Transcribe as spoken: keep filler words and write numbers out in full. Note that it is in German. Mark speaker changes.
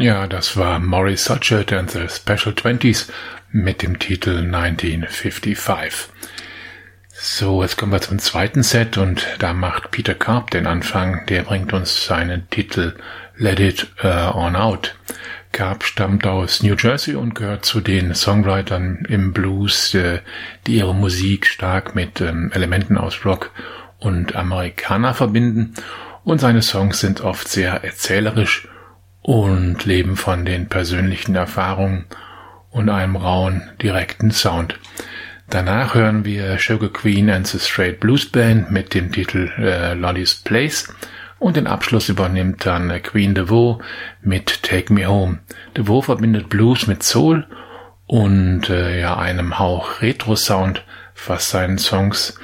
Speaker 1: Ja, das war Maurice Suchet and the Special Twenties mit dem Titel neunzehnhundertfünfundfünfzig. So, jetzt kommen wir zum zweiten Set und da macht Peter Karp den Anfang. Der bringt uns seinen Titel Let It uh, On Out. Karp stammt aus New Jersey und gehört zu den Songwritern im Blues, äh, die ihre Musik stark mit ähm, Elementen aus Rock und Amerikaner verbinden. Und seine Songs sind oft sehr erzählerisch und leben von den persönlichen Erfahrungen und einem rauen, direkten Sound. Danach hören wir Sugar Queen and the Straight Blues Band mit dem Titel äh, Lolly's Place und den Abschluss übernimmt dann äh, Queen DeVoe mit Take Me Home. DeVoe verbindet Blues mit Soul und äh, ja einem Hauch Retro-Sound, was seinen Songs